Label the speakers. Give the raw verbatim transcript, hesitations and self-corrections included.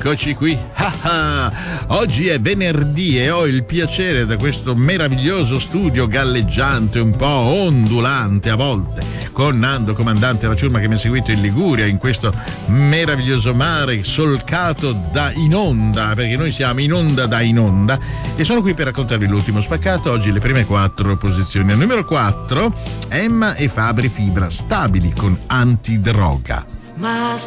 Speaker 1: Eccoci qui. Oggi è venerdì e ho il piacere da questo meraviglioso studio galleggiante, un po' ondulante a volte, con Nando, comandante la ciurma, che mi ha seguito in Liguria, in questo meraviglioso mare solcato da in onda, perché noi siamo in onda da in onda, e sono qui per raccontarvi l'ultimo spaccato. Oggi le prime quattro posizioni. Al numero quattro, Emma e Fabri Fibra, Stabili con Antidroga.
Speaker 2: Ma